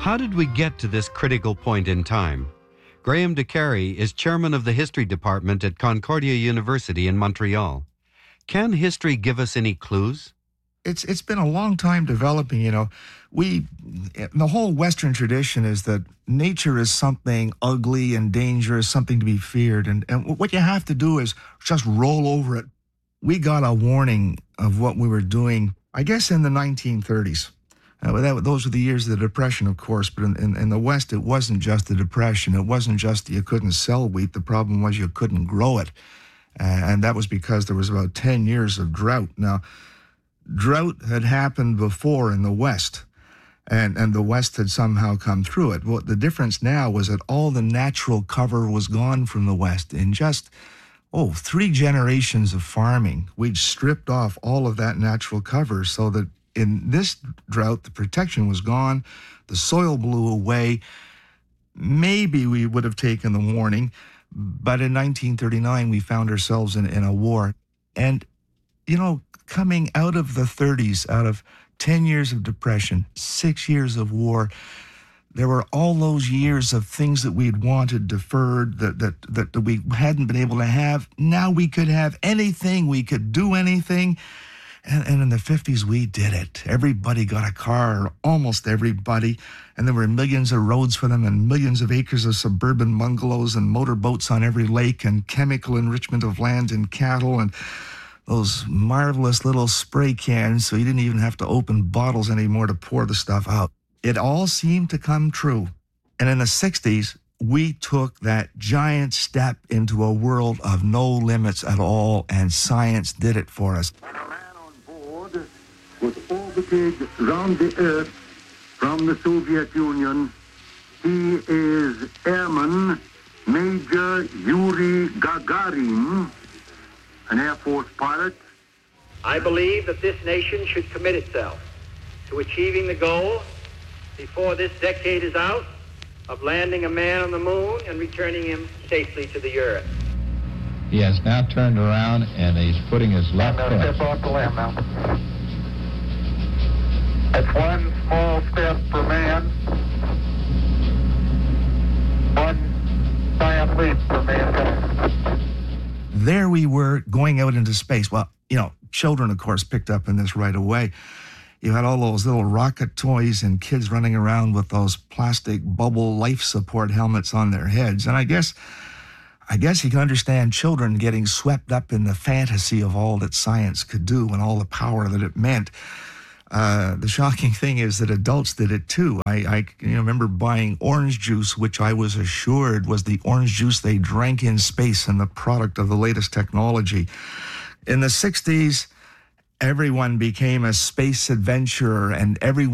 How did we get to this critical point in time? Graham DeCarey is chairman of the history department at Concordia University in Montreal. Can history give us any clues? It's been a long time developing, the whole Western tradition is that nature is something ugly and dangerous, something to be feared. And what you have to do is just roll over it. We got a warning of what we were doing, I guess, in the 1930s. Those were the years of the Depression, of course, but in the West, it wasn't just the Depression. It wasn't just that you couldn't sell wheat. The problem was you couldn't grow it. And that was because there was about 10 years of drought. Now, drought had happened before in the West, and the West had somehow come through it. Well, the difference now was that all the natural cover was gone from the West. In just, 3 generations of farming, we'd stripped off all of that natural cover so that in this drought, the protection was gone, the soil blew away. Maybe we would have taken the warning, but in 1939, we found ourselves in a war. And, coming out of the 30s, out of 10 years of depression, 6 years of war, there were all those years of things that we'd wanted deferred, that we hadn't been able to have. Now we could have anything, we could do anything. And in the 50s, we did it. Everybody got a car, or almost everybody, and there were millions of roads for them and millions of acres of suburban bungalows and motorboats on every lake and chemical enrichment of land and cattle and those marvelous little spray cans so you didn't even have to open bottles anymore to pour the stuff out. It all seemed to come true. And in the 60s, we took that giant step into a world of no limits at all, and science did it for us. Was orbited round the Earth from the Soviet Union. He is Airman Major Yuri Gagarin, an Air Force pilot. I believe that this nation should commit itself to achieving the goal before this decade is out of landing a man on the moon and returning him safely to the Earth. He has now turned around and he's putting his left foot. Step off the land now. That's one small step for man, one giant leap for mankind. There we were going out into space. Well, children, of course, picked up in this right away. You had all those little rocket toys and kids running around with those plastic bubble life support helmets on their heads. And I guess you can understand children getting swept up in the fantasy of all that science could do and all the power that it meant. The shocking thing is that adults did it too. I remember buying orange juice, which I was assured was the orange juice they drank in space and the product of the latest technology. In the 60s, everyone became a space adventurer, and everyone